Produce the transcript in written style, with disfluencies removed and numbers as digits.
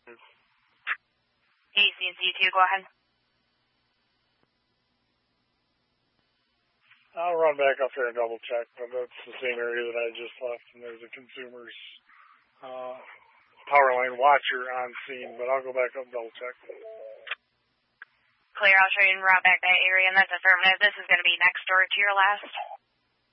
DCNC2, go ahead. I'll run back up there and double check, but that's the same area that I just left, and there's a consumer's power line watcher on scene, but I'll go back up and double check. Clear, I'll show you and route back that area, and that's affirmative. This is going to be next door to your last.